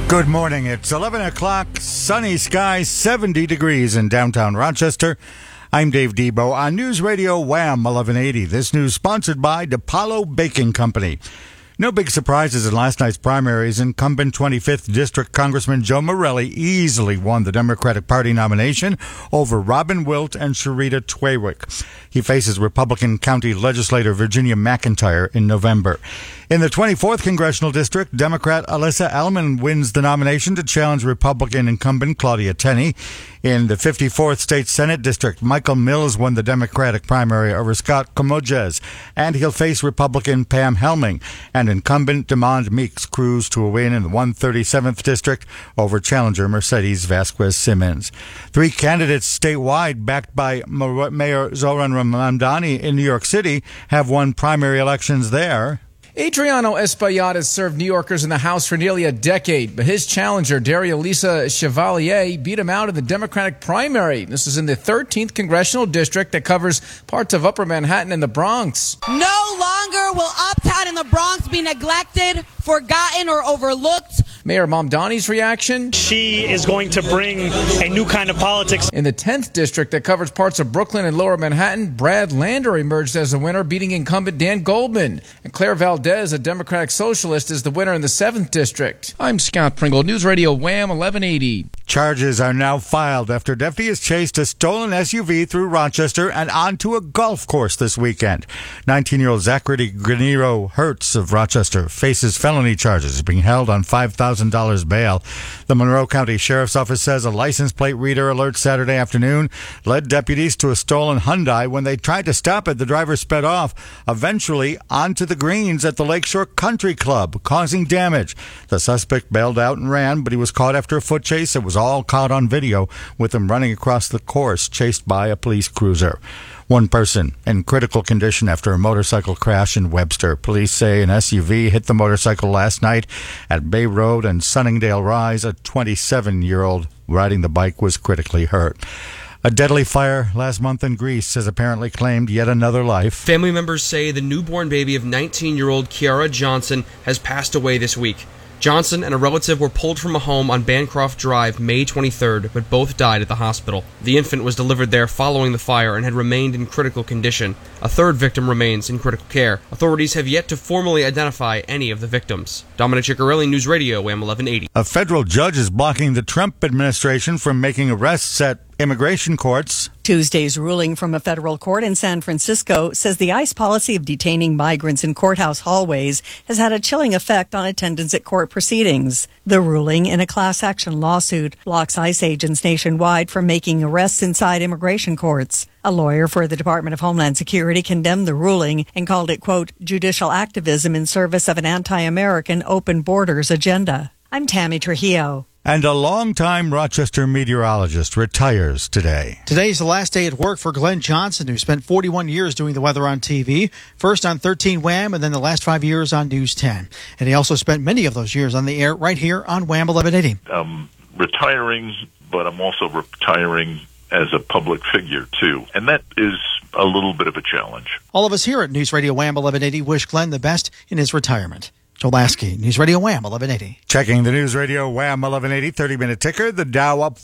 Good morning. It's 11 o'clock, sunny skies, 70 degrees in downtown Rochester. I'm Dave Debo on News Radio Wham 1180. This news sponsored by DePaulo Baking Company. No big surprises in last night's primaries. Incumbent 25th District Congressman Joe Morelli easily won the Democratic Party nomination over Robin Wilt and Sharita Twawick. He faces Republican County Legislator Virginia McIntyre in November. In the 24th Congressional District, Democrat Alyssa Allman wins the nomination to challenge Republican incumbent Claudia Tenney. In the 54th State Senate District, Michael Mills won the Democratic primary over Scott Comoges, and he'll face Republican Pam Helming. And incumbent Demond Meeks cruised to a win in the 137th District over challenger Mercedes Vasquez-Simmons. Three candidates statewide, backed by Mayor Zoran Ramdani in New York City, have won primary elections there. Adriano Espaillat has served New Yorkers in the House for nearly a decade, but his challenger, Daria Lisa Chevalier, beat him out in the Democratic primary. This is in the 13th Congressional District that covers parts of Upper Manhattan and the Bronx. No longer will Uptown and the Bronx be neglected, forgotten, or overlooked. Mayor Mamdani's reaction? She is going to bring a new kind of politics. In the 10th District that covers parts of Brooklyn and Lower Manhattan, Brad Lander emerged as the winner, beating incumbent Dan Goldman. And Claire Valdez, a Democratic socialist, is the winner in the 7th District. I'm Scott Pringle, News Radio Wham 1180. Charges are now filed after deputies chased a stolen SUV through Rochester and onto a golf course this weekend. 19-year-old Zachary Granero Hertz of Rochester faces felony charges. He's being held on $5,000 bail. The Monroe County Sheriff's Office says a license plate reader alert Saturday afternoon led deputies to a stolen Hyundai. When they tried to stop it, the driver sped off, eventually onto the greens at the Lakeshore Country Club, causing damage. The suspect bailed out and ran, but he was caught after a foot chase. It was all caught on video, with him running across the course, chased by a police cruiser. One person in critical condition after a motorcycle crash in Webster. Police say an SUV hit the motorcycle last night at Bay Road and Sunningdale Rise. A 27-year-old riding the bike was critically hurt. A deadly fire last month in Greece has apparently claimed yet another life. Family members say the newborn baby of 19-year-old Kiara Johnson has passed away this week. Johnson and a relative were pulled from a home on Bancroft Drive May 23rd, but both died at the hospital. The infant was delivered there following the fire and had remained in critical condition. A third victim remains in critical care. Authorities have yet to formally identify any of the victims. Dominic Ciccarelli, News Radio, WHAM 1180. A federal judge is blocking the Trump administration from making arrests at immigration courts. Tuesday's ruling from a federal court in San Francisco says the ICE policy of detaining migrants in courthouse hallways has had a chilling effect on attendance at court proceedings. The ruling, in a class action lawsuit, blocks ICE agents nationwide from making arrests inside immigration courts. A lawyer for the Department of Homeland Security condemned the ruling and called it, quote, judicial activism in service of an anti-American open borders agenda. I'm Tammy Trujillo. And a longtime Rochester meteorologist retires today. Today's the last day at work for Glenn Johnson, who spent 41 years doing the weather on TV, first on 13 Wham and then the last 5 years on News 10. And he also spent many of those years on the air right here on Wham 1180. I'm retiring, but I'm also retiring as a public figure, too. And that is a little bit of a challenge. All of us here at News Radio Wham 1180 wish Glenn the best in his retirement. Joel Lasky, News Radio Wham 1180. Checking the News Radio Wham 1180 30-minute ticker. The Dow up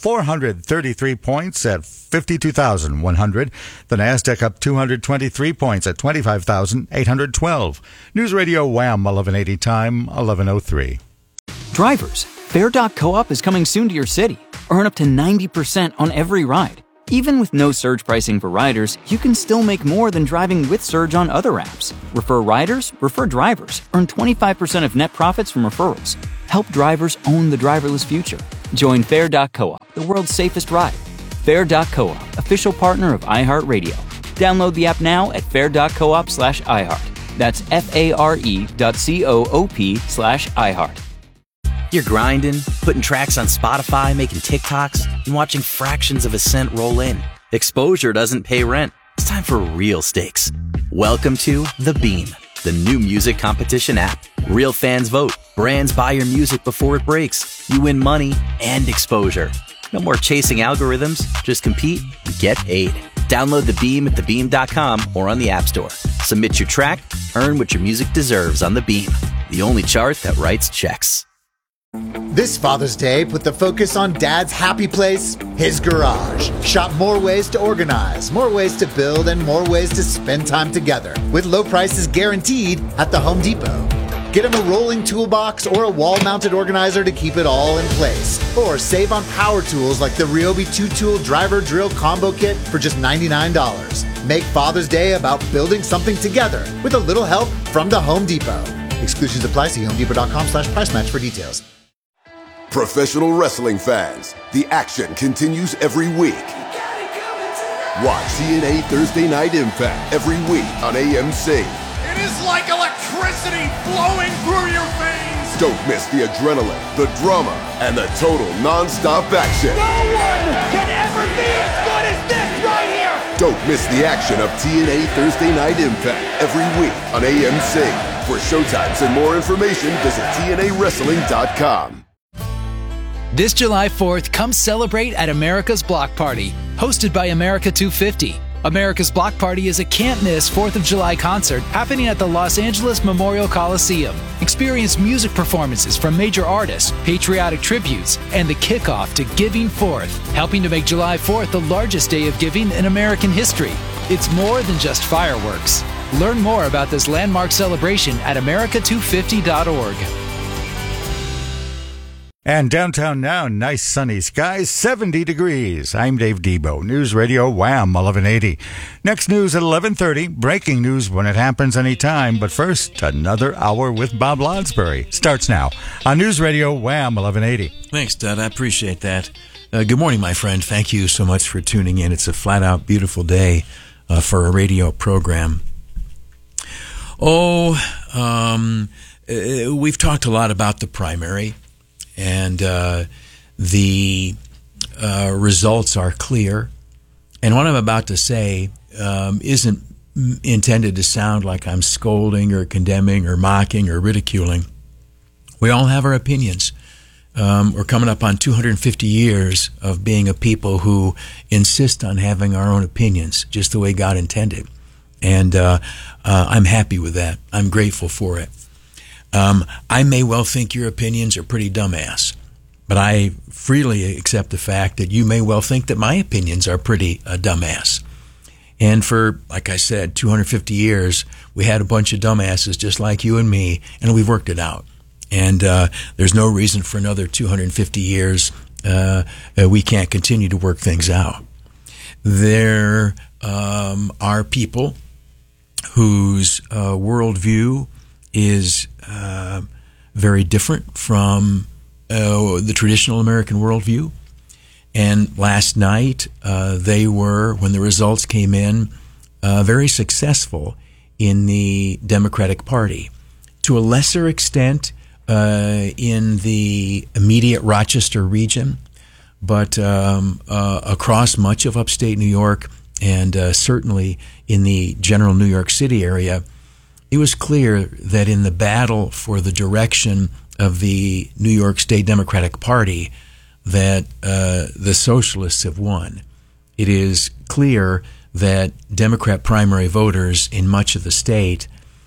433 points at 52,100. The Nasdaq up 223 points at 25,812. News Radio Wham 1180 time 11:03. Drivers, Fair.coop is coming soon to your city. Earn up to 90% on every ride. Even with no surge pricing for riders, you can still make more than driving with Surge on other apps. Refer riders, refer drivers. Earn 25% of net profits from referrals. Help drivers own the driverless future. Join Fair.coop, the world's safest ride. Fair.coop, official partner of iHeartRadio. Download the app now at fair.coop/iHeart. That's FARE.coop/iHeart. You're grinding, putting tracks on Spotify, making TikToks, and watching fractions of a cent roll in. Exposure doesn't pay rent. It's time for real stakes. Welcome to The Beam, the new music competition app. Real fans vote. Brands buy your music before it breaks. You win money and exposure. No more chasing algorithms. Just compete and get paid. Download The Beam at thebeam.com or on the App Store. Submit your track, earn what your music deserves on The Beam, the only chart that writes checks. This Father's Day, put the focus on Dad's happy place, his garage. Shop more ways to organize, more ways to build, and more ways to spend time together. With low prices guaranteed at the Home Depot. Get him a rolling toolbox or a wall-mounted organizer to keep it all in place. Or save on power tools like the Ryobi 2-tool driver drill combo kit for just $99. Make Father's Day about building something together with a little help from the Home Depot. Exclusions apply. See homedepot.com/price match for details. Professional wrestling fans, the action continues every week. Watch TNA Thursday Night Impact every week on AMC. It is like electricity flowing through your veins. Don't miss the adrenaline, the drama, and the total non-stop action. No one can ever be as good as this right here. Don't miss the action of TNA Thursday Night Impact every week on AMC. For showtimes and more information, visit TNAWrestling.com. This July 4th, come celebrate at America's Block Party, hosted by America 250. America's Block Party is a can't-miss 4th of July concert happening at the Los Angeles Memorial Coliseum. Experience music performances from major artists, patriotic tributes, and the kickoff to Giving Forth, helping to make July 4th the largest day of giving in American history. It's more than just fireworks. Learn more about this landmark celebration at america250.org. And downtown now, nice sunny skies, 70 degrees. I'm Dave Debo, News Radio Wham 1180. Next news at 11:30. Breaking news when it happens anytime. But first, another hour with Bob Lonsbury starts now on News Radio Wham 1180. Thanks, Dud. I appreciate that. Good morning, my friend. Thank you so much for tuning in. It's a flat-out beautiful day for a radio program. We've talked a lot about the primary. And the results are clear. And what I'm about to say isn't intended to sound like I'm scolding or condemning or mocking or ridiculing. We all have our opinions. We're coming up on 250 years of being a people who insist on having our own opinions, just the way God intended. And I'm happy with that. I'm grateful for it. I may well think your opinions are pretty dumbass, but I freely accept the fact that you may well think that my opinions are pretty dumbass. And for, like I said, 250 years, we had a bunch of dumbasses just like you and me, and we've worked it out. And there's no reason for another 250 years we can't continue to work things out. There are people whose worldview is very different from the traditional American worldview. And last night, they were, when the results came in, very successful in the Democratic Party. To a lesser extent, in the immediate Rochester region, but across much of upstate New York and certainly in the general New York City area, it was clear that in the battle for the direction of the New York State Democratic Party, that the socialists have won. It is clear that Democrat primary voters in much of the state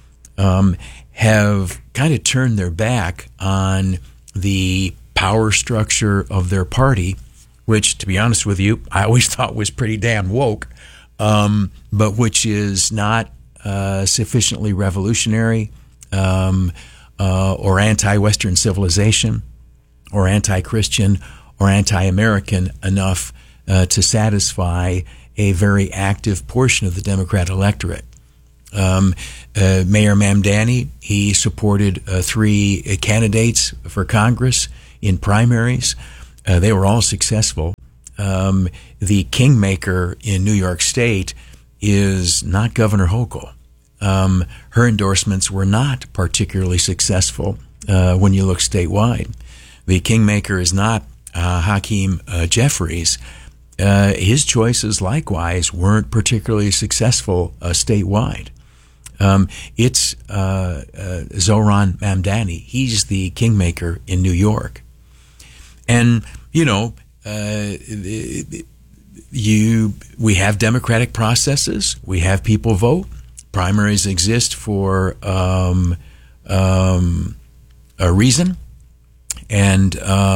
have kind of turned their back on the power structure of their party, which, to be honest with you, I always thought was pretty damn woke, but which is not sufficiently revolutionary or anti-Western civilization or anti-Christian or anti-American enough to satisfy a very active portion of the Democrat electorate. Mayor Mamdani, he supported 3 candidates for Congress in primaries. They were all successful. The kingmaker in New York State is not Governor Hochul. Her endorsements were not particularly successful when you look statewide. The kingmaker is not Hakeem Jeffries. His choices likewise weren't particularly successful statewide. It's Zohran Mamdani. He's the kingmaker in New York. And, you know, we have democratic processes. We have people vote. Primaries exist for a reason. And,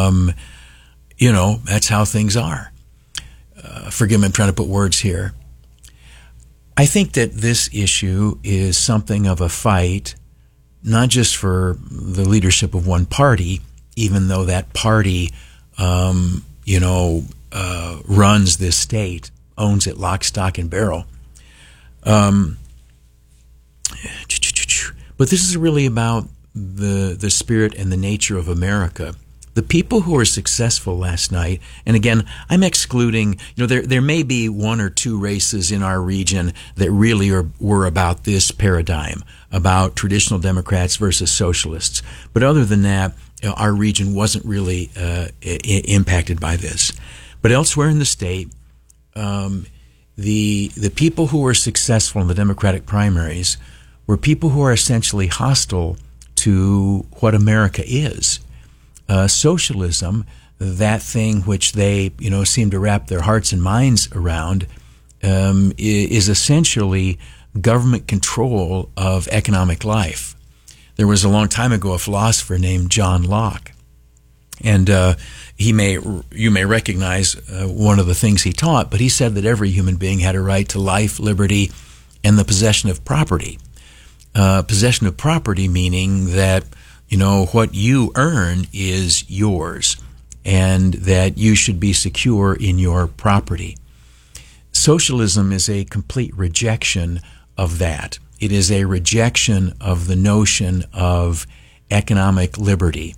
that's how things are. Forgive me, I'm trying to put words here. I think that this issue is something of a fight, not just for the leadership of one party, even though that party, runs this state, owns it lock, stock, and barrel. But this is really about the spirit and the nature of America. The people who were successful last night, and again, I'm excluding, there may be one or two races in our region that really were about this paradigm, about traditional Democrats versus socialists. But other than that, our region wasn't really impacted by this. But elsewhere in the state, the people who were successful in the Democratic primaries were people who are essentially hostile to what America is. Socialism, that thing which they, seem to wrap their hearts and minds around, is essentially government control of economic life. There was a long time ago a philosopher named John Locke, and you may recognize one of the things he taught, but he said that every human being had a right to life, liberty, and the possession of property. Possession of property meaning that what you earn is yours, and that you should be secure in your property. Socialism is a complete rejection of that. It is a rejection of the notion of economic liberty.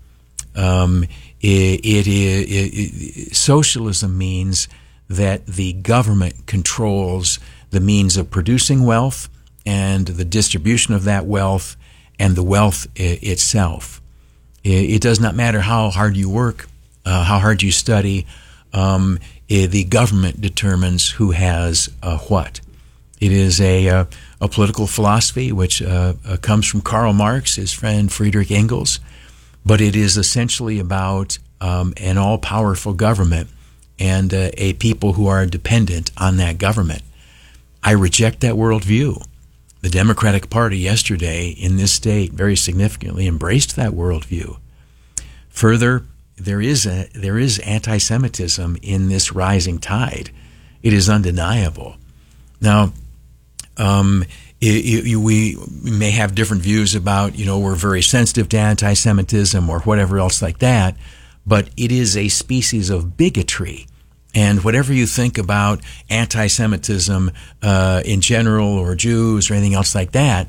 Socialism means that the government controls the means of producing wealth and the distribution of that wealth and the wealth itself. It does not matter how hard you work, how hard you study. The government determines who has what. It is a political philosophy which comes from Karl Marx, his friend Friedrich Engels, but it is essentially about an all-powerful government and a people who are dependent on that government. I reject that worldview. The Democratic Party yesterday in this state very significantly embraced that worldview. Further, there is anti-Semitism in this rising tide. It is undeniable. Now, we may have different views about, we're very sensitive to anti-Semitism or whatever else like that, but it is a species of bigotry. And whatever you think about anti-Semitism in general, or Jews, or anything else like that,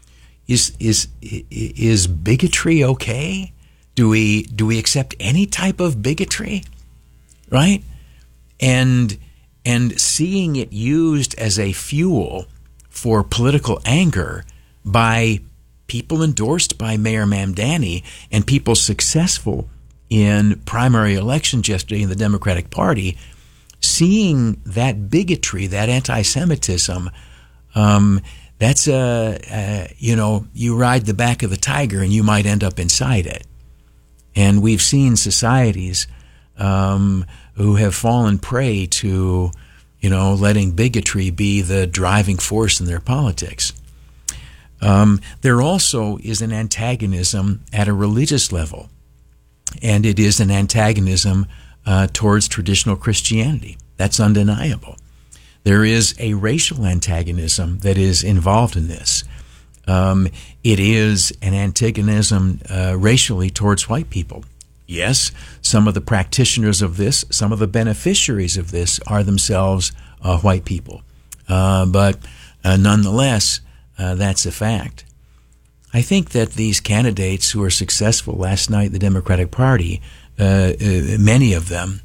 is bigotry okay? Do we accept any type of bigotry, right? And seeing it used as a fuel for political anger by people endorsed by Mayor Mamdani and people successful in primary elections yesterday in the Democratic Party, seeing that bigotry, that anti-Semitism, that's you ride the back of the tiger and you might end up inside it. And we've seen societies who have fallen prey to, letting bigotry be the driving force in their politics. There also is an antagonism at a religious level, and it is an antagonism towards traditional Christianity. That's undeniable. There is a racial antagonism that is involved in this. It is an antagonism racially towards white people. Yes, some of the practitioners of this, some of the beneficiaries of this are themselves white people. But nonetheless, that's a fact. I think that these candidates who were successful last night in the Democratic Party, many of them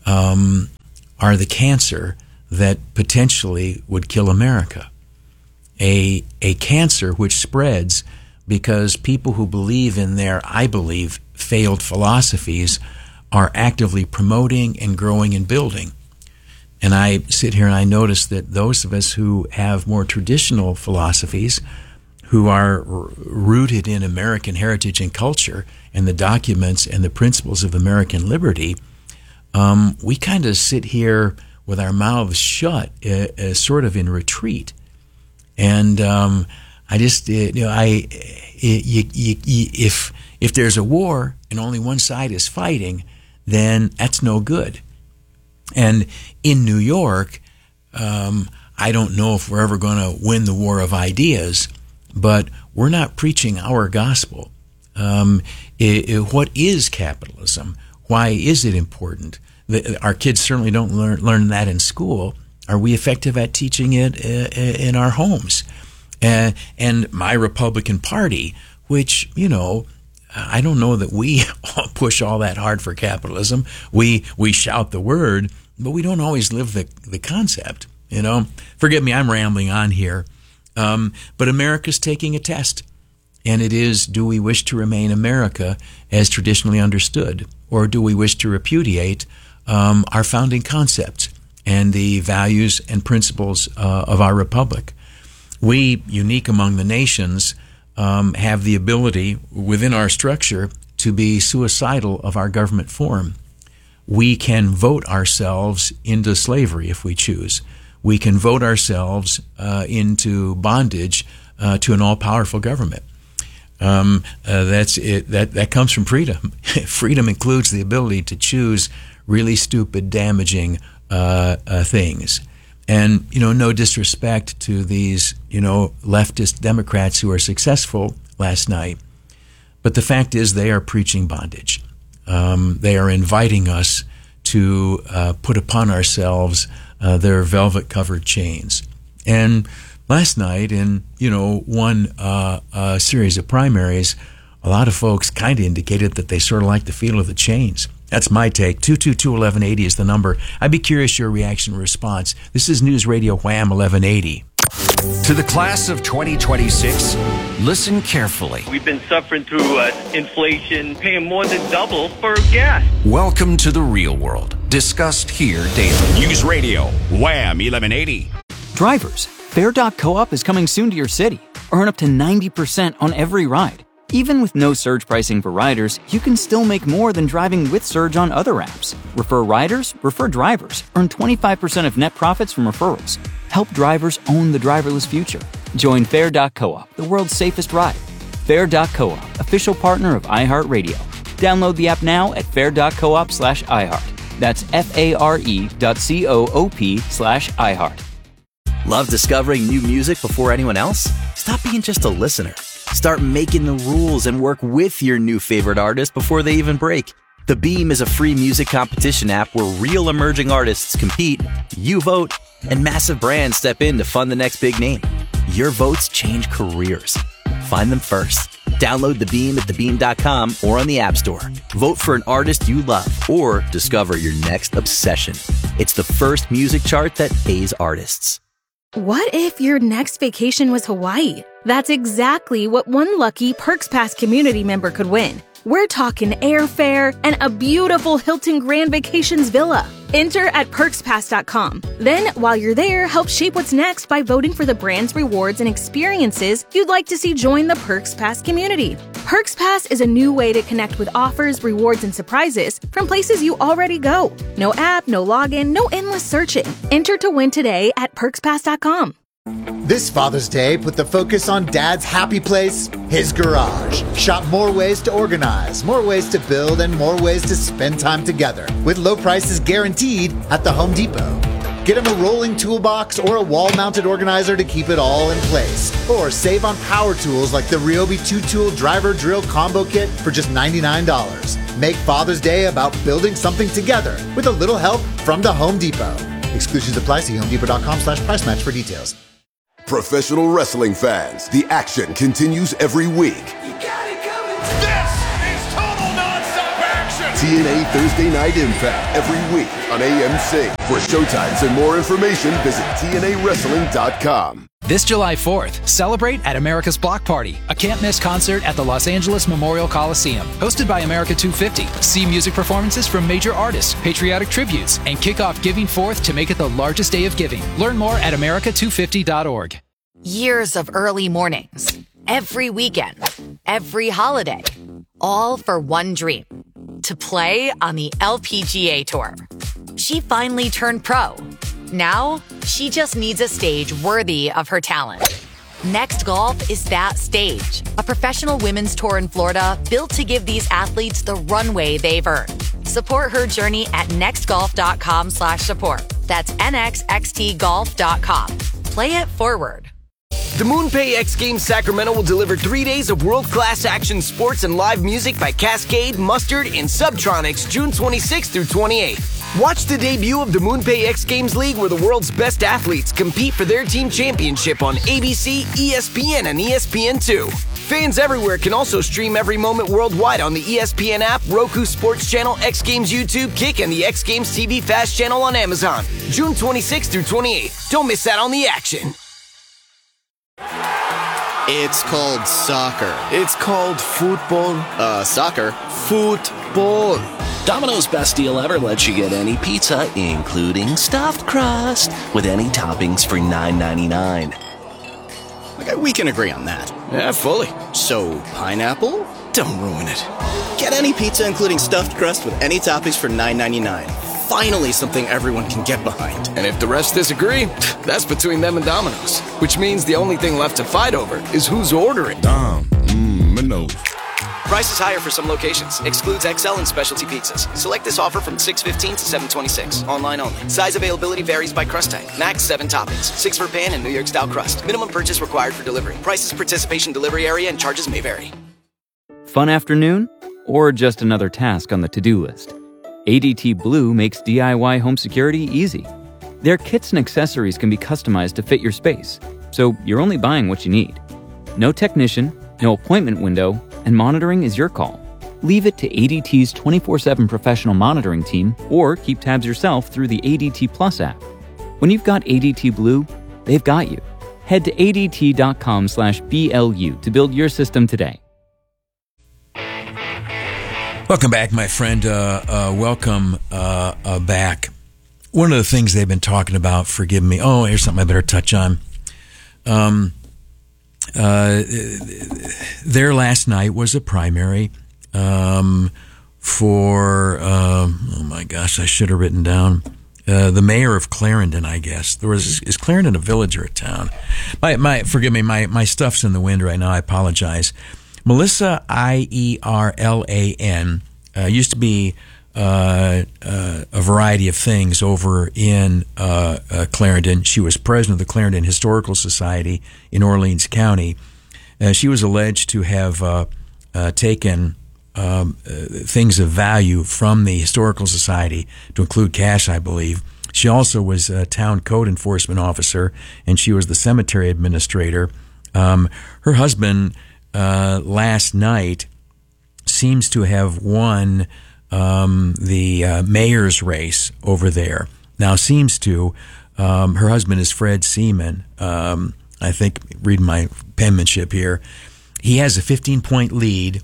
are the cancer that potentially would kill America. A cancer which spreads because people who believe in their, I believe, failed philosophies are actively promoting and growing and building. And I sit here and I notice that those of us who have more traditional philosophies, who are rooted in American heritage and culture and the documents and the principles of American liberty, we kind of sit here with our mouths shut, sort of in retreat. And I just, if there's a war, and only one side is fighting, then that's no good. And in New York, I don't know if we're ever going to win the war of ideas, but we're not preaching our gospel. What is capitalism? Why is it important? Our kids certainly don't learn that in school. Are we effective at teaching it in our homes? And my Republican Party, which, I don't know that we push all that hard for capitalism. We shout the word, but we don't always live the concept. Forgive me, I'm rambling on here. But America's taking a test. And it is, do we wish to remain America as traditionally understood? Or do we wish to repudiate our founding concepts and the values and principles of our republic? We, unique among the nations, have the ability within our structure to be suicidal of our government form. We can vote ourselves into slavery if we choose. We can vote ourselves into bondage to an all-powerful government. That's it. That comes from freedom. Freedom includes the ability to choose really stupid, damaging things. And, no disrespect to these, leftist Democrats who are successful last night. But the fact is they are preaching bondage. They are inviting us to put upon ourselves their velvet-covered chains. And last night in, one series of primaries, a lot of folks kind of indicated that they sort of like the feel of the chains. That's my take. 222-1180 is the number. I'd be curious your reaction and response. This is News Radio Wham 1180. To the class of 2026, listen carefully. We've been suffering through inflation, paying more than double for gas. Welcome to the real world, discussed here daily. News Radio Wham 1180. Drivers, Fare.coop is coming soon to your city. Earn up to 90% on every ride. Even with no surge pricing for riders, you can still make more than driving with surge on other apps. Refer riders, refer drivers. Earn 25% of net profits from referrals. Help drivers own the driverless future. Join Fare.coop, the world's safest ride. Fare.coop, official partner of iHeartRadio. Download the app now at fare.coop/iHeart. That's FARE.coop/iHeart. Love discovering new music before anyone else? Stop being just a listener. Start making the rules and work with your new favorite artist before they even break. The Beam is a free music competition app where real emerging artists compete, you vote, and massive brands step in to fund the next big name. Your votes change careers. Find them first. Download The Beam at thebeam.com or on the App Store. Vote for an artist you love or discover your next obsession. It's the first music chart that pays artists. What if your next vacation was Hawaii? That's exactly what one lucky Perks Pass community member could win. We're talking airfare and a beautiful Hilton Grand Vacations villa. Enter at perkspass.com. Then, while you're there, help shape what's next by voting for the brands, rewards, and experiences you'd like to see join the Perks Pass community. Perks Pass is a new way to connect with offers, rewards, and surprises from places you already go. No app, no login, no endless searching. Enter to win today at perkspass.com. This Father's Day, put the focus on Dad's happy place, his garage. Shop more ways to organize, more ways to build, and more ways to spend time together, with low prices guaranteed at the Home Depot. Get him a rolling toolbox or a wall-mounted organizer to keep it all in place. Or save on power tools like the Ryobi 2-tool driver drill combo kit for just $99. Make Father's Day about building something together with a little help from the Home Depot. Exclusions apply. See homedepot.com/price match for details. Professional wrestling fans, the action continues every week. This is total non-stop action. TNA Thursday Night Impact every week on AMC. For showtimes and more information, visit TNAWrestling.com. This July 4th, celebrate at America's Block Party, a can't-miss concert at the Los Angeles Memorial Coliseum, hosted by America 250. See music performances from major artists, patriotic tributes, and kick off Giving Forth to make it the largest day of giving. Learn more at america250.org. Years of early mornings, every weekend, every holiday, all for one dream, to play on the LPGA Tour. She finally turned pro. Now, she just needs a stage worthy of her talent. Next Golf is that stage. A professional women's tour in Florida built to give these athletes the runway they've earned. Support her journey at nextgolf.com/support. That's nxxtgolf.com. Play it forward. The MoonPay X Games Sacramento will deliver 3 days of world-class action sports and live music by Cascade, Mustard, and Subtronics June 26th through 28th. Watch the debut of the MoonPay X Games League where the world's best athletes compete for their team championship on ABC, ESPN, and ESPN2. Fans everywhere can also stream every moment worldwide on the ESPN app, Roku Sports Channel, X Games YouTube, Kick, and the X Games TV Fast channel on Amazon. June 26th through 28th. Don't miss out on the action. It's called soccer. It's called football. Soccer. Football. Domino's Best Deal Ever lets you get any pizza, including stuffed crust, with any toppings for $9.99. Okay, we can agree on that. Yeah, fully. So, pineapple? Don't ruin it. Get any pizza, including stuffed crust, with any toppings for $9.99. Finally, something everyone can get behind. And if the rest disagree, that's between them and Domino's. Which means the only thing left to fight over is who's ordering. Domino's. Price is higher for some locations. Excludes XL and specialty pizzas. Select this offer from 6/15 to 7/26. Online only. Size availability varies by crust type. Max 7 toppings. 6 for pan and New York style crust. Minimum purchase required for delivery. Prices, participation, delivery area, and charges may vary. Fun afternoon? Or just another task on the to-do list? ADT Blue makes DIY home security easy. Their kits and accessories can be customized to fit your space, so you're only buying what you need. No technician, no appointment window, and monitoring is your call. Leave it to ADT's 24/7 professional monitoring team or keep tabs yourself through the ADT Plus app. When you've got ADT Blue, they've got you. Head to ADT.com/BLU to build your system today. Welcome back, my friend. Welcome back. One of the things they've been talking about, forgive me. Oh, here's something I better touch on. There last night was a primary for, oh my gosh, I should have written down, the mayor of Clarendon, I guess. Is Clarendon a village or a town? Forgive me, my stuff's in the wind right now, I apologize. Melissa Ierlan used to be a variety of things over in Clarendon. She was president of the Clarendon Historical Society in Orleans County. She was alleged to have taken things of value from the Historical Society, to include cash, I believe. She also was a town code enforcement officer, and she was the cemetery administrator. Her husband last night seems to have won the mayor's race over there. Now, her husband is Fred Seaman. I think, reading my penmanship here, he has a 15-point lead.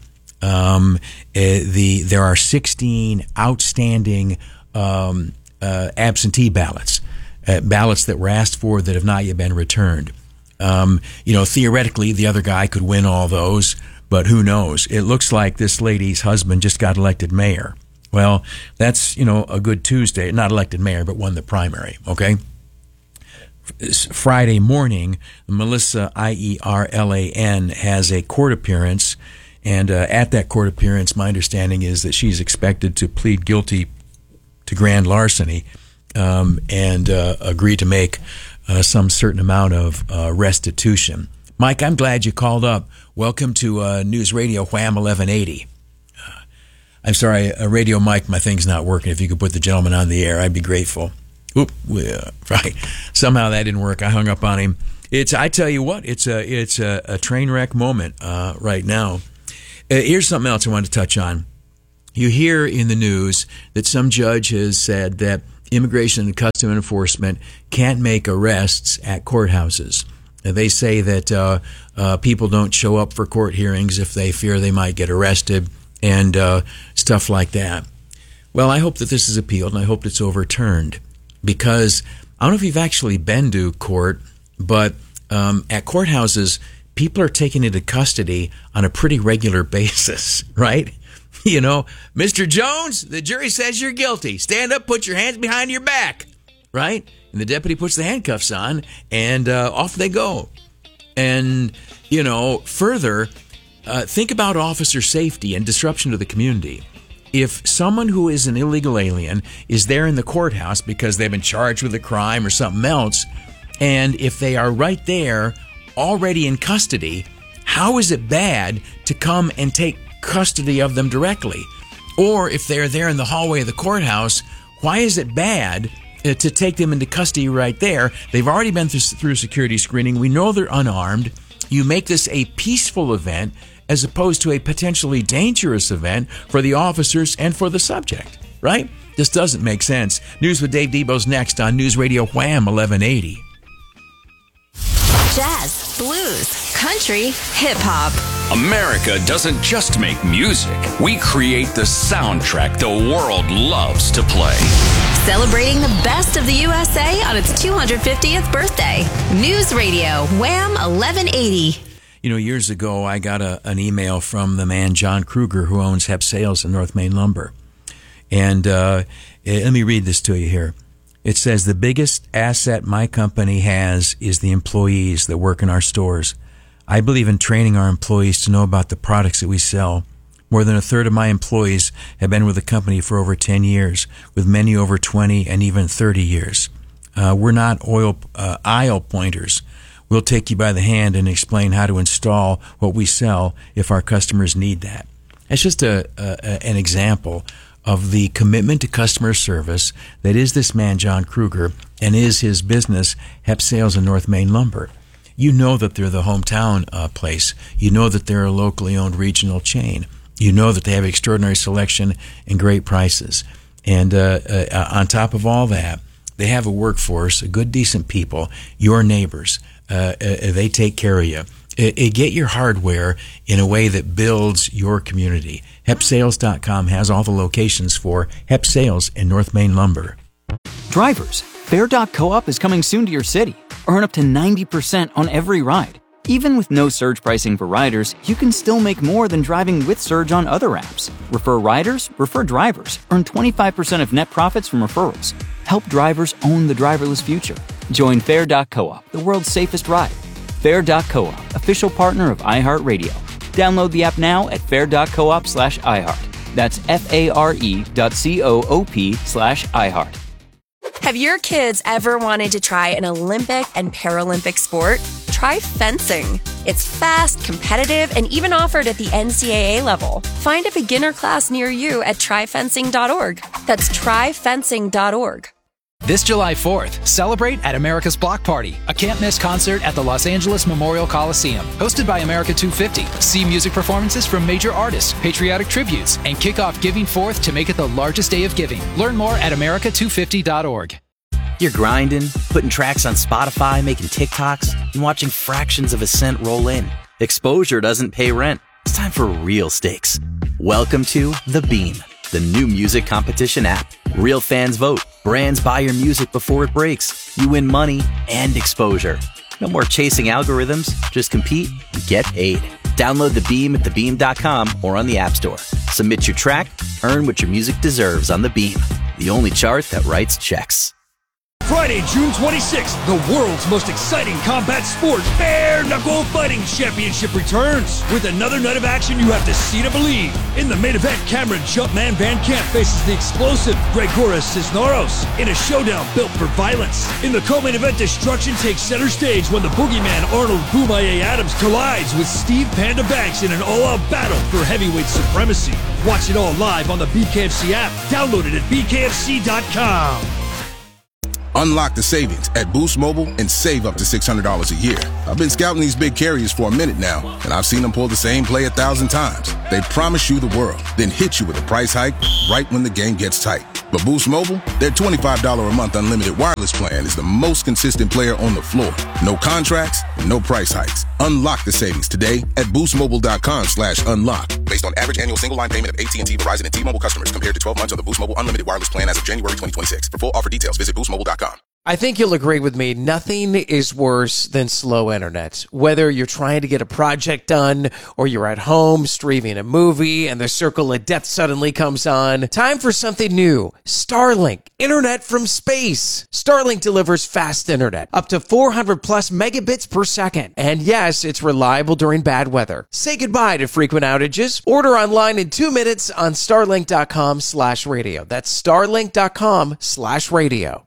There are 16 outstanding absentee ballots, ballots that were asked for that have not yet been returned. Theoretically, the other guy could win all those, but who knows? It looks like this lady's husband just got elected mayor. Well, that's, a good Tuesday. Not elected mayor, but won the primary, okay? Friday morning, Melissa Ierlan has a court appearance, and at that court appearance, my understanding is that she's expected to plead guilty to grand larceny and agree to make some certain amount of restitution. Mike, I'm glad you called up. Welcome to News Radio Wham 1180. I'm sorry, Radio Mike, my thing's not working. If you could put the gentleman on the air, I'd be grateful. Right. Somehow that didn't work. I hung up on him. I tell you what, it's a train wreck moment right now. Here's something else I wanted to touch on. You hear in the news that some judge has said that Immigration and Customs Enforcement can't make arrests at courthouses. They say that people don't show up for court hearings if they fear they might get arrested and stuff like that. Well, I hope that this is appealed, and I hope it's overturned, because I don't know if you've actually been to court, but at courthouses, people are taken into custody on a pretty regular basis, right? Mr. Jones, the jury says you're guilty. Stand up, put your hands behind your back, right? And the deputy puts the handcuffs on, and off they go. And, further, think about officer safety and disruption to the community. If someone who is an illegal alien is there in the courthouse because they've been charged with a crime or something else, and if they are right there already in custody, how is it bad to come and take custody of them directly? Or if they're there in the hallway of the courthouse, why is it bad to take them into custody right there? They've already been through security screening. We know they're unarmed. You make this a peaceful event as opposed to a potentially dangerous event for the officers and for the subject, right? This doesn't make sense. News with Dave Debo's next on News Radio Wham 1180. Jazz, blues, country, hip-hop. America doesn't just make music. We create the soundtrack the world loves to play. Celebrating the best of the USA on its 250th birthday. News Radio Wham 1180. Years ago, I got an email from the man, John Kruger, who owns Hep Sales in North Main Lumber. And let me read this to you here. It says, the biggest asset my company has is the employees that work in our stores. I believe in training our employees to know about the products that we sell. More than a third of my employees have been with the company for over 10 years, with many over 20 and even 30 years. We're not aisle pointers. We'll take you by the hand and explain how to install what we sell if our customers need that. That's just an example of the commitment to customer service that is this man, John Kruger, and is his business, Hep Sales in North Main Lumber. You know that they're the hometown place. You know that they're a locally owned regional chain. You know that they have extraordinary selection and great prices. And on top of all that, they have a workforce, a good, decent people, your neighbors. They take care of you. Get your hardware in a way that builds your community. HepSales.com has all the locations for Hep Sales in North Main Lumber. Drivers, Fair.coop is coming soon to your city. Earn up to 90% on every ride. Even with no surge pricing for riders, you can still make more than driving with surge on other apps. Refer riders, refer drivers. Earn 25% of net profits from referrals. Help drivers own the driverless future. Join Fair.coop, the world's safest ride. Fair.coop, official partner of iHeartRadio. Download the app now at fair.coop/iHeart. That's FARE.coop/iHeart. Have your kids ever wanted to try an Olympic and Paralympic sport? Try fencing. It's fast, competitive, and even offered at the NCAA level. Find a beginner class near you at tryfencing.org. That's tryfencing.org. This July 4th, celebrate at America's Block Party, a can't-miss concert at the Los Angeles Memorial Coliseum. Hosted by America 250. See music performances from major artists, patriotic tributes, and kick off Giving Forth to make it the largest day of giving. Learn more at america250.org. You're grinding, putting tracks on Spotify, making TikToks, and watching fractions of a cent roll in. Exposure doesn't pay rent. It's time for real stakes. Welcome to The Beam, the new music competition app. Real fans vote. Brands buy your music before it breaks. You win money and exposure. No more chasing algorithms. Just compete and get paid. Download The Beam at thebeam.com or on the App Store. Submit your track. Earn what your music deserves on The Beam, the only chart that writes checks. Friday, June 26th, the world's most exciting combat sport, Bare Knuckle Fighting Championship returns. With another night of action you have to see to believe. In the main event, Cameron Jumpman Van Camp faces the explosive Gregoras Cisneros in a showdown built for violence. In the co-main event, destruction takes center stage when the boogeyman Arnold Boomaye Adams collides with Steve Panda Banks in an all-out battle for heavyweight supremacy. Watch it all live on the BKFC app. Download it at bkfc.com. Unlock the savings at Boost Mobile and save up to $600 a year. I've been scouting these big carriers for a minute now, and I've seen them pull the same play 1,000 times. They promise you the world, then hit you with a price hike right when the game gets tight. But Boost Mobile, their $25 a month unlimited wireless plan is the most consistent player on the floor. No contracts, no price hikes. Unlock the savings today at boostmobile.com/unlock. Based on average annual single line payment of AT&T, Verizon, and T-Mobile customers compared to 12 months on the Boost Mobile unlimited wireless plan as of January 2026. For full offer details, visit boostmobile.com. I think you'll agree with me. Nothing is worse than slow internet. Whether you're trying to get a project done or you're at home streaming a movie and the circle of death suddenly comes on. Time for something new. Starlink. Internet from space. Starlink delivers fast internet. Up to 400 plus megabits per second. And yes, it's reliable during bad weather. Say goodbye to frequent outages. Order online in 2 minutes on starlink.com/radio. That's starlink.com/radio.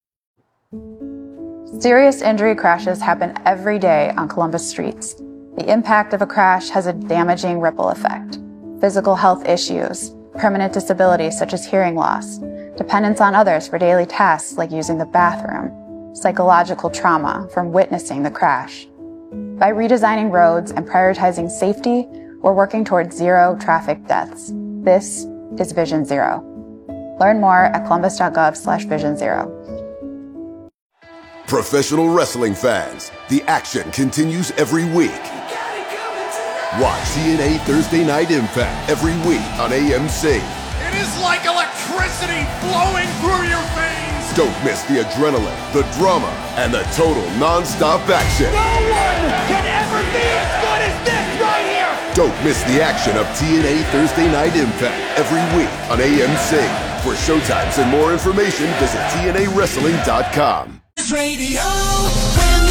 Serious injury crashes happen every day on Columbus streets. The impact of a crash has a damaging ripple effect. Physical health issues, permanent disabilities such as hearing loss, dependence on others for daily tasks like using the bathroom, psychological trauma from witnessing the crash. By redesigning roads and prioritizing safety, we're working towards zero traffic deaths. This is Vision Zero. Learn more at columbus.gov/Vision Zero. Professional wrestling fans, the action continues every week. Watch TNA Thursday Night Impact every week on AMC. It is like electricity flowing through your veins. Don't miss the adrenaline, the drama, and the total non-stop action. No one can ever be as good as this right here. Don't miss the action of TNA Thursday Night Impact every week on AMC. For showtimes and more information, visit TNAWrestling.com. Radio Wham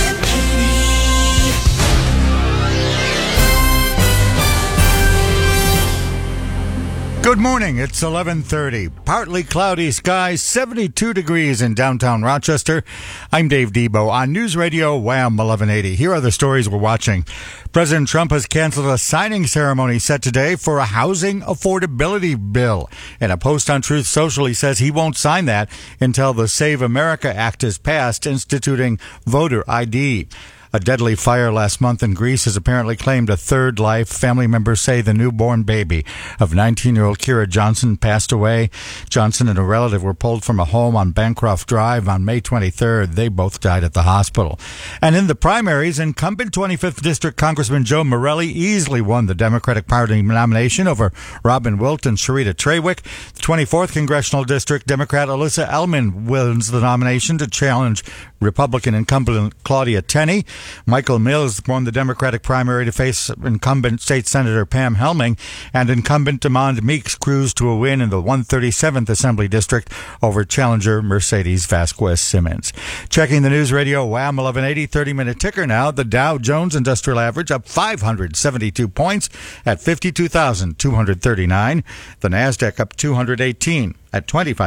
1180. Good morning. It's 11:30. Partly cloudy skies, 72 degrees in downtown Rochester. I'm Dave Debo on News Radio Wham 1180. Here are the stories we're watching. President Trump has canceled a signing ceremony set today for a housing affordability bill. In a post on Truth Social, he says he won't sign that until the Save America Act is passed, instituting voter ID. A deadly fire last month in Greece has apparently claimed a third life. Family members say the newborn baby of 19-year-old Kira Johnson passed away. Johnson and a relative were pulled from a home on Bancroft Drive on May 23rd. They both died at the hospital. And in the primaries, incumbent 25th District Congressman Joe Morelli easily won the Democratic Party nomination over Robin Wilt and Sharita Trawick. The 24th Congressional District Democrat Alyssa Ellman wins the nomination to challenge Republican incumbent Claudia Tenney. Michael Mills won the Democratic primary to face incumbent State Senator Pam Helming, and incumbent Demond Meeks cruised to a win in the 137th Assembly District over challenger Mercedes Vasquez Simmons. Checking the News Radio Wham 1180 30-minute ticker now. The Dow Jones Industrial Average up 572 points at 52,239. The Nasdaq up 218 at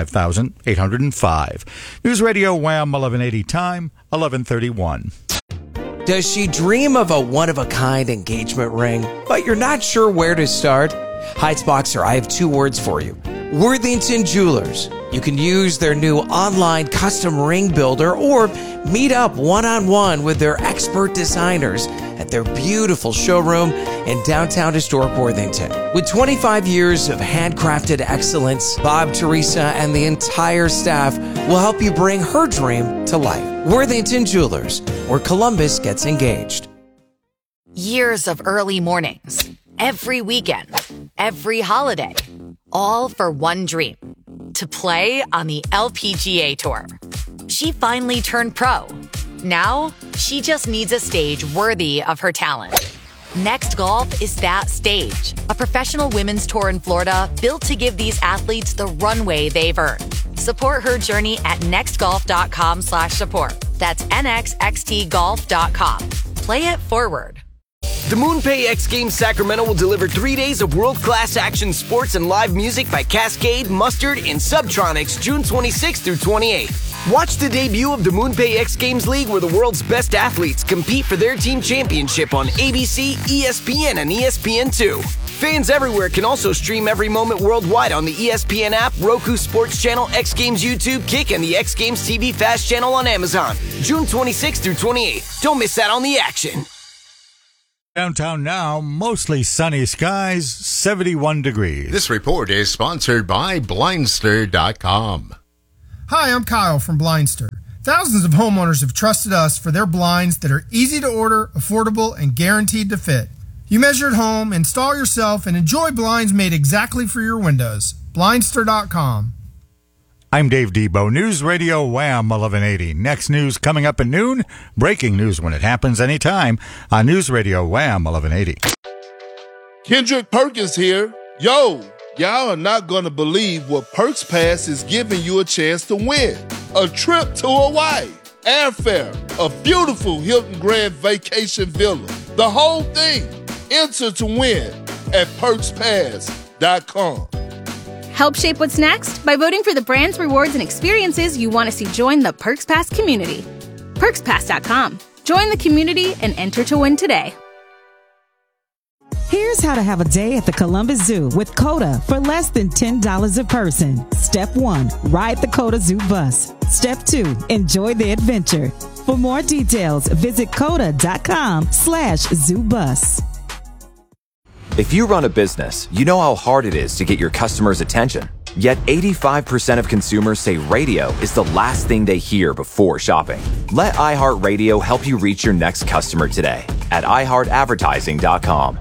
25,805. News Radio Wham 1180 time 11:31. Does she dream of a one-of-a-kind engagement ring, but you're not sure where to start? Heights Boxer, I have two words for you. Worthington Jewelers. You can use their new online custom ring builder or meet up one-on-one with their expert designers at their beautiful showroom in downtown historic Worthington. With 25 years of handcrafted excellence, Bob, Teresa, and the entire staff will help you bring her dream to life. Worthington Jewelers, where Columbus gets engaged. Years of early mornings, every weekend, every holiday, all for one dream, to play on the LPGA Tour. She finally turned pro. Now, she just needs a stage worthy of her talent. Next Golf is that stage, a professional women's tour in Florida built to give these athletes the runway they've earned. Support her journey at nextgolf.com/support. That's nxxtgolf.com. Play it forward. The MoonPay X Games Sacramento will deliver 3 days of world-class action sports and live music by Cascade, Mustard, and Subtronics June 26th through 28th. Watch the debut of the MoonPay X Games League, where the world's best athletes compete for their team championship on ABC, ESPN, and ESPN2. Fans everywhere can also stream every moment worldwide on the ESPN app, Roku Sports Channel, X Games YouTube, Kick, and the X Games TV Fast Channel on Amazon. June 26th through 28th. Don't miss out on the action. Downtown now, mostly sunny skies, 71 degrees. This report is sponsored by Blindster.com. Hi, I'm Kyle from Blindster. Thousands of homeowners have trusted us for their blinds that are easy to order, affordable, and guaranteed to fit. You measure at home, install yourself, and enjoy blinds made exactly for your windows. Blindster.com. I'm Dave Debo, News Radio Wham 1180. Next news coming up at noon. Breaking news when it happens anytime on News Radio Wham 1180. Kendrick Perkins here. Yo, y'all are not going to believe what Perks Pass is giving you a chance to win. A trip to Hawaii, airfare, a beautiful Hilton Grand Vacation Villa. The whole thing. Enter to win at PerksPass.com. Help shape what's next by voting for the brands, rewards, and experiences you want to see join the Perks Pass community. PerksPass.com. Join the community and enter to win today. Here's how to have a day at the Columbus Zoo with COTA for less than $10 a person. Step 1, ride the COTA Zoo bus. Step 2, enjoy the adventure. For more details, visit COTA.com/ZooBus. If you run a business, you know how hard it is to get your customers' attention. Yet 85% of consumers say radio is the last thing they hear before shopping. Let iHeartRadio help you reach your next customer today at iHeartAdvertising.com.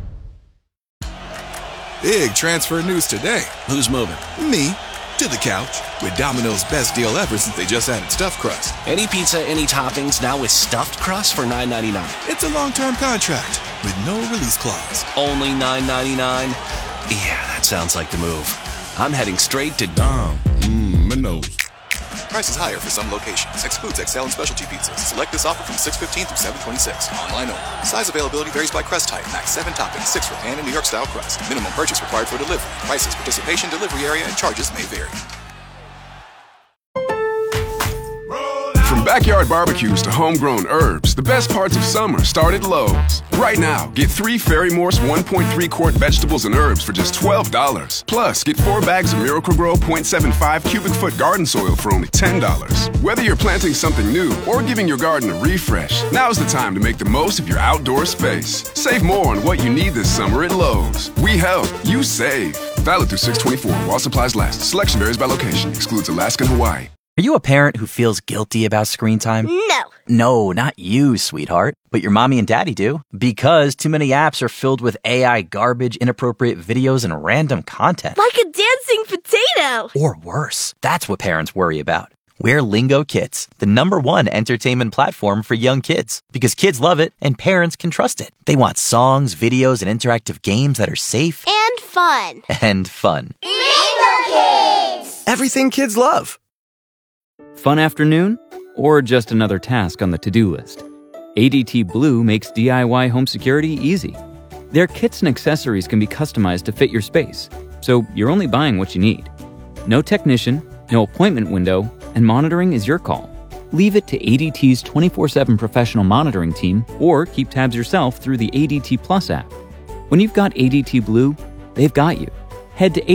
Big transfer news today. Who's moving? Me. To the couch. With Domino's best deal ever since they just added stuffed crust. Any pizza, any toppings, now with stuffed crust for $9.99. It's a long-term contract with no release clause. Only $9.99? Yeah, that sounds like the move. I'm heading straight to Domino's. Prices higher for some locations. Excludes XL and specialty pizzas. Select this offer from 6/15 through 7/26. Online only. Size availability varies by crust type. Max 7 toppings, 6 for pan and New York style crust. Minimum purchase required for delivery. Prices, participation, delivery area, and charges may vary. From backyard barbecues to homegrown herbs, the best parts of summer start at Lowe's. Right now, get 3 Ferry Morse 1.3-quart vegetables and herbs for just $12. Plus, get 4 bags of Miracle-Gro 0.75 cubic foot garden soil for only $10. Whether you're planting something new or giving your garden a refresh, now's the time to make the most of your outdoor space. Save more on what you need this summer at Lowe's. We help, you save. Valid through 6/24 while supplies last. Selection varies by location. Excludes Alaska and Hawaii. Are you a parent who feels guilty about screen time? No. No, not you, sweetheart. But your mommy and daddy do. Because too many apps are filled with AI garbage, inappropriate videos, and random content. Like a dancing potato. Or worse. That's what parents worry about. We're Lingo Kids, the #1 entertainment platform for young kids. Because kids love it and parents can trust it. They want songs, videos, and interactive games that are safe. And fun. And fun. Lingo Kids! Everything kids love. Fun afternoon? Or just another task on the to-do list? ADT Blue makes DIY home security easy. Their kits and accessories can be customized to fit your space, so you're only buying what you need. No technician, no appointment window, and monitoring is your call. Leave it to ADT's 24/7 professional monitoring team or keep tabs yourself through the ADT Plus app. When you've got ADT Blue, they've got you. Head to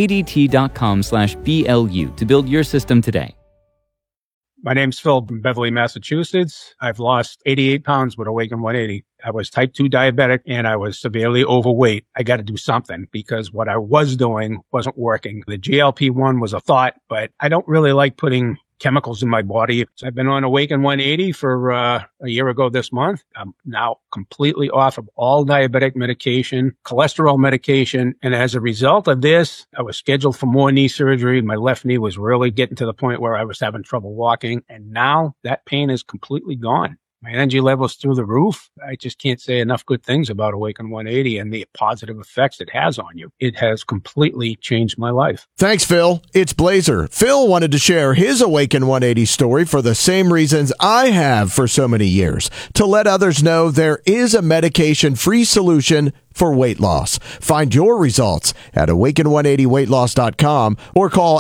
ADT.com/BLU to build your system today. My name's Phil from Beverly, Massachusetts. I've lost 88 pounds with Awaken 180. I was type 2 diabetic and I was severely overweight. I got to do something because what I was doing wasn't working. The GLP-1 was a thought, but I don't really like putting chemicals in my body. So I've been on Awaken 180 for a year ago this month. I'm now completely off of all diabetic medication, cholesterol medication. And as a result of this, I was scheduled for more knee surgery. My left knee was really getting to the point where I was having trouble walking. And now that pain is completely gone. My energy level's through the roof. I just can't say enough good things about Awaken 180 and the positive effects it has on you. It has completely changed my life. Thanks, Phil. It's Blazer. Phil wanted to share his Awaken 180 story for the same reasons I have for so many years, to let others know there is a medication-free solution for weight loss. Find your results at awaken180weightloss.com or call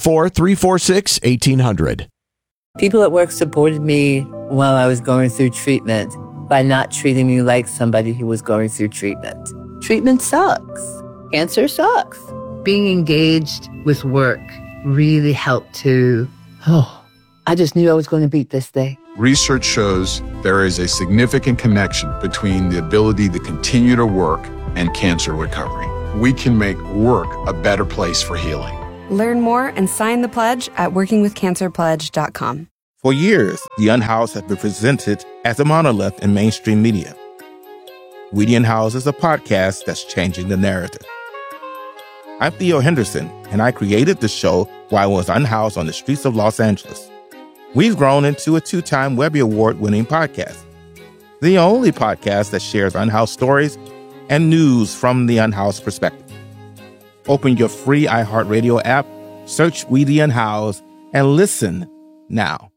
844-346-1800. People at work supported me while I was going through treatment by not treating me like somebody who was going through treatment. Treatment sucks. Cancer sucks. Being engaged with work really helped to, I just knew I was going to beat this thing. Research shows there is a significant connection between the ability to continue to work and cancer recovery. We can make work a better place for healing. Learn more and sign the pledge at workingwithcancerpledge.com. For years, The Unhoused has been presented as a monolith in mainstream media. We The Unhoused is a podcast that's changing the narrative. I'm Theo Henderson, and I created the show while I was unhoused on the streets of Los Angeles. We've grown into a 2-time Webby Award-winning podcast, the only podcast that shares unhoused stories and news from the unhoused perspective. Open your free iHeartRadio app, search We the Unhoused, and listen now.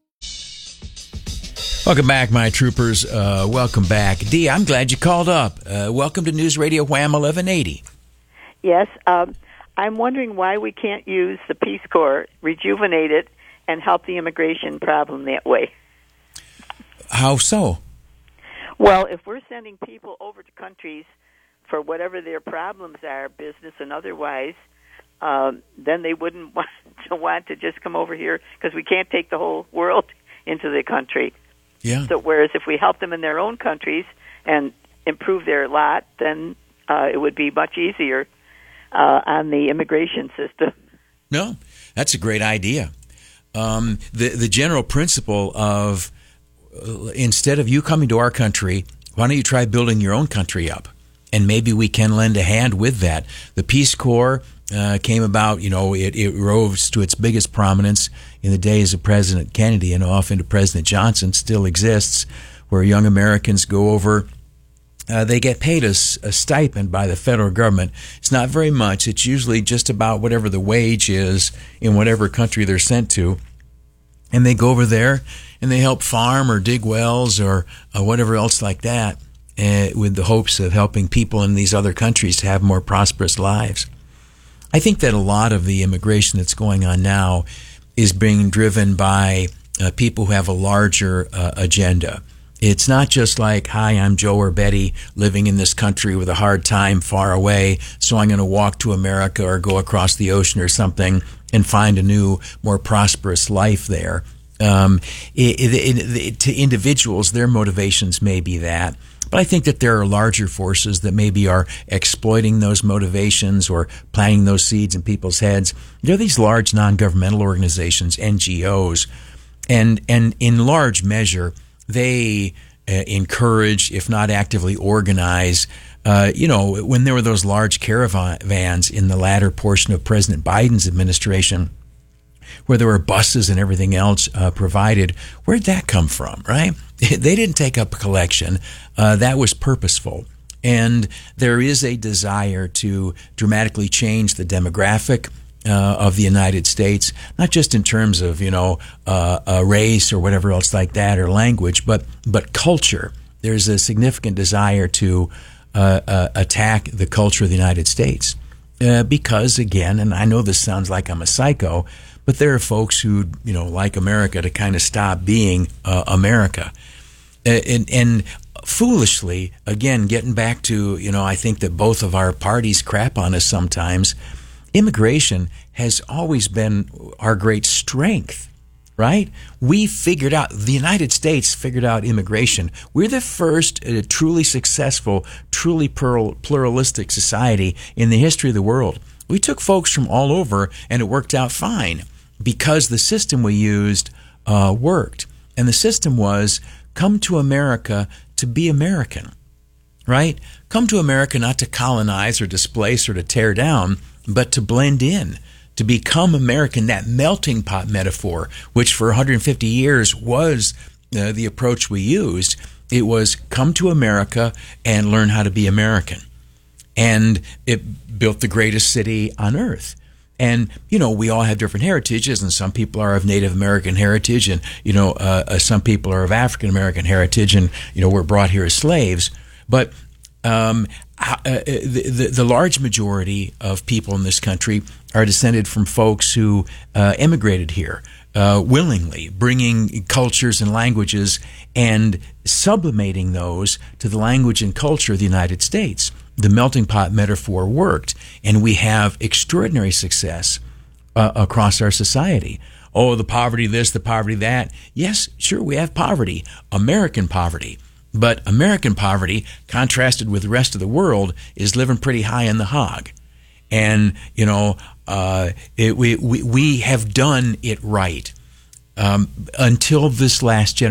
Welcome back, my troopers. Welcome back. Dee, I'm glad you called up. Welcome to News Radio Wham 1180. Yes, I'm wondering why we can't use the Peace Corps, rejuvenate it, and help the immigration problem that way. How so? Well, if we're sending people over to countries for whatever their problems are, business and otherwise, then they wouldn't want to just come over here because we can't take the whole world into the country. Yeah. So whereas if we help them in their own countries and improve their lot, then it would be much easier on the immigration system. No, that's a great idea. The general principle of instead of you coming to our country, why don't you try building your own country up? And maybe we can lend a hand with that. The Peace Corps came about, it rose to its biggest prominence in the days of President Kennedy and off into President Johnson, still exists, where young Americans go over. They get paid a stipend by the federal government. It's not very much. It's usually just about whatever the wage is in whatever country they're sent to. And they go over there and they help farm or dig wells or whatever else like that with the hopes of helping people in these other countries to have more prosperous lives. I think that a lot of the immigration that's going on now is being driven by people who have a larger agenda. It's not just like, hi, I'm Joe or Betty living in this country with a hard time far away, so I'm going to walk to America or go across the ocean or something and find a new, more prosperous life there. To individuals, their motivations may be that. But I think that there are larger forces that maybe are exploiting those motivations or planting those seeds in people's heads. There are these large non-governmental organizations, NGOs, and in large measure, they encourage, if not actively organize, when there were those large caravans in the latter portion of President Biden's administration, where there were buses and everything else provided, where'd that come from, right? They didn't take up a collection. That was purposeful. And there is a desire to dramatically change the demographic of the United States, not just in terms of, race or whatever else like that or language, but culture. There's a significant desire to attack the culture of the United States. Because, again, and I know this sounds like I'm a psycho, but there are folks who, like America to kind of stop being America. And foolishly, again, getting back to, I think that both of our parties crap on us sometimes, immigration has always been our great strength, right? We figured out, the United States figured out immigration. We're the first truly successful, truly pluralistic society in the history of the world. We took folks from all over and it worked out fine because the system we used worked. And the system was come to America to be American, right? Come to America not to colonize or displace or to tear down, but to blend in, to become American, that melting pot metaphor, which for 150 years was the approach we used. It was come to America and learn how to be American. And it built the greatest city on earth. And, we all have different heritages, and some people are of Native American heritage, and, some people are of African American heritage, and, we're brought here as slaves. But the large majority of people in this country are descended from folks who emigrated here willingly, bringing cultures and languages and sublimating those to the language and culture of the United States. The melting pot metaphor worked, and we have extraordinary success across our society. Oh, the poverty this, the poverty that. Yes, sure, we have poverty, American poverty. But American poverty, contrasted with the rest of the world, is living pretty high in the hog. And, we have done it right until this last generation.